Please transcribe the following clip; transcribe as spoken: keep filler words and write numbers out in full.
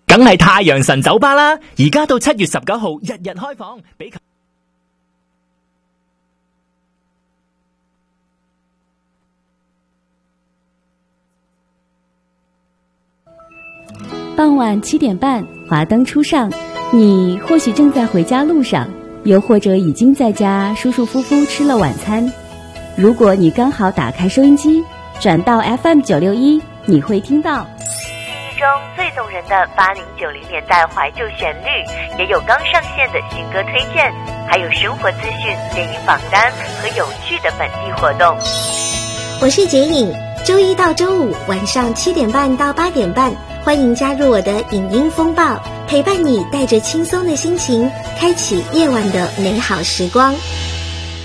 梗係太陽神酒吧啦！而家到七月十九號，日日開放，俾傍晚七点半，华灯初上，你或许正在回家路上，又或者已经在家舒舒服服吃了晚餐。如果你刚好打开收音机，转到 F M 九六一，你会听到记忆中最动人的八零九零年代怀旧旋律，也有刚上线的新歌推荐，还有生活资讯、电影榜单和有趣的本地活动。 我是杰颖，周一到周五晚上七点半到八点半，欢迎加入我的影音风暴，陪伴你带着轻松的心情，开启夜晚的美好时光。